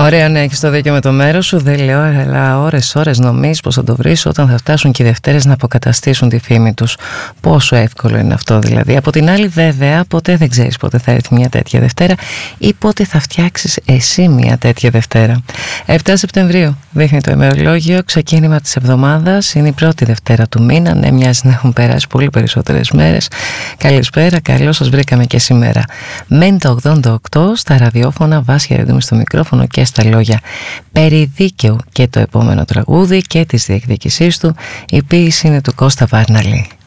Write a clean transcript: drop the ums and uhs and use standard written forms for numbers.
Ωραία, ναι, έχεις το δίκιο με το μέρος σου. Δεν λέω, αλλά ώρες νομίζεις πως θα το βρεις όταν θα φτάσουν και οι Δευτέρες να αποκαταστήσουν τη φήμη τους. Πόσο εύκολο είναι αυτό δηλαδή. Από την άλλη, βέβαια, ποτέ δεν ξέρεις πότε θα έρθει μια τέτοια Δευτέρα ή πότε θα φτιάξεις εσύ μια τέτοια Δευτέρα. 7 Σεπτεμβρίου δείχνει το ημερολόγιο, ξεκίνημα της εβδομάδας. Είναι η πρώτη Δευτέρα του μήνα. Ναι, μοιάζει να έχουν περάσει πολύ περισσότερες μέρες. Καλησπέρα, καλώς σας βρήκαμε και σήμερα. Μένει το 88 στα ραδιόφωνα, Βάσια Ρεντούμη στο μικρόφωνο και στα λόγια. Περί δίκαιου και το επόμενο τραγούδι και της διεκδίκησής του. Η ποίηση είναι του Κώστα Βάρναλη.